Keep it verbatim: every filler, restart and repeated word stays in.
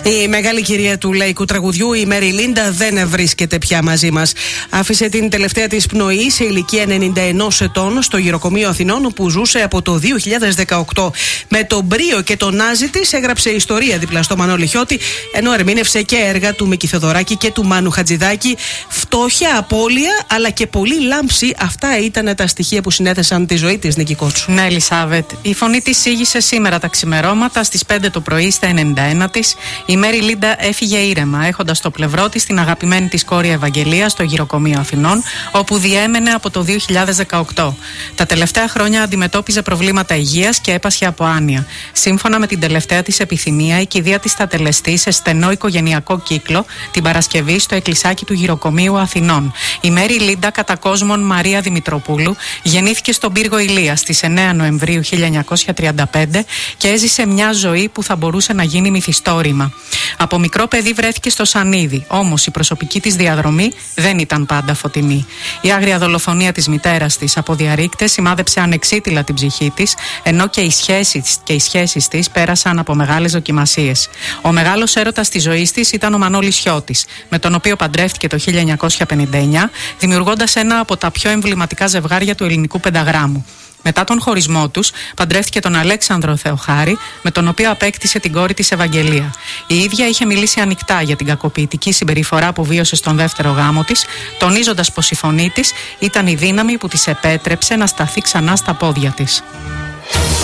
Η μεγάλη κυρία του λαϊκού τραγουδιού, η Μέρι Λίντα, δεν βρίσκεται πια μαζί μας. Άφησε την τελευταία της πνοή σε ηλικία ενενήντα ενός ετών στο γυροκομείο Αθηνών, όπου ζούσε από το δύο χιλιάδες δεκαοκτώ. Με τον μπρίο και τον νάζι της έγραψε ιστορία δίπλα στο Μανώλη Χιώτη, ενώ ερμήνευσε και έργα του Μίκη Θοδωράκη και του Μάνου Χατζηδάκη. Φτώχεια, απώλεια, αλλά και πολύ λάμψη. Αυτά ήταν τα στοιχεία που συνέθεσαν τη ζωή της, Νίκη Κότσου. Ναι, Ελισάβετ. Η φωνή της σίγησε σήμερα τα ξημερώματα στις πέντε το πρωί στα ενενήντα ένα της. Η Μέρι Λίντα έφυγε ήρεμα, έχοντας στο πλευρό της την αγαπημένη της κόρη Ευαγγελία στο γυροκομείο Αθηνών, όπου διέμενε από το δύο χιλιάδες δεκαοκτώ. Τα τελευταία χρόνια αντιμετώπιζε προβλήματα υγείας και έπασχε από άνοια. Σύμφωνα με την τελευταία της επιθυμία, η κηδεία της θα τελεστεί σε στενό οικογενειακό κύκλο την Παρασκευή στο εκκλησάκι του γυροκομείου Αθηνών. Η Μέρι Λίντα, κατά κόσμον Μαρία Δημητροπούλου, γεννήθηκε στον πύργο Ηλίας στις εννέα Νοεμβρίου χίλια εννιακόσια τριάντα πέντε και έζησε μια ζωή που θα μπορούσε να γίνει μυθιστόρημα. Από μικρό παιδί βρέθηκε στο Σανίδι, όμως η προσωπική της διαδρομή δεν ήταν πάντα φωτεινή. Η άγρια δολοφονία της μητέρας της από διαρρήκτες σημάδεψε ανεξίτηλα την ψυχή της, ενώ και οι σχέσεις, και οι σχέσεις της πέρασαν από μεγάλες δοκιμασίες. Ο μεγάλος έρωτας της ζωής της ήταν ο Μανώλης Χιώτης, με τον οποίο παντρεύτηκε το χίλια εννιακόσια πενήντα εννιά, δημιουργώντας ένα από τα πιο εμβληματικά ζευγάρια του ελληνικού πενταγράμμου. Μετά τον χωρισμό τους, παντρεύτηκε τον Αλέξανδρο Θεοχάρη, με τον οποίο απέκτησε την κόρη της Ευαγγελία. Η ίδια είχε μιλήσει ανοιχτά για την κακοποιητική συμπεριφορά που βίωσε στον δεύτερο γάμο της, τονίζοντας πως η φωνή της ήταν η δύναμη που της επέτρεψε να σταθεί ξανά στα πόδια της.